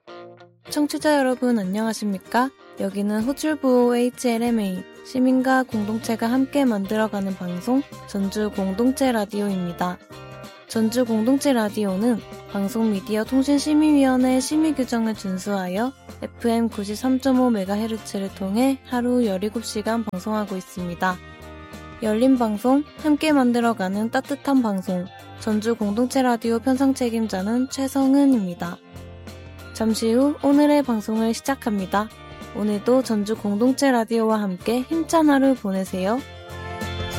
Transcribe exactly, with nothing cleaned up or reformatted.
청취자 여러분 안녕하십니까? 여기는 호출부 에이치엘엠에이 시민과 공동체가 함께 만들어가는 방송 전주 공동체 라디오입니다. 전주 공동체 라디오는 방송미디어통신심의위원회 심의규정을 준수하여 에프엠 구십삼 점 오 메가헤르츠를 통해 하루 열일곱 시간 방송하고 있습니다. 열린 방송, 함께 만들어가는 따뜻한 방송, 전주 공동체 라디오 편성 책임자는 최성은입니다. 잠시 후 오늘의 방송을 시작합니다. 오늘도 전주 공동체 라디오와 함께 힘찬 하루 보내세요.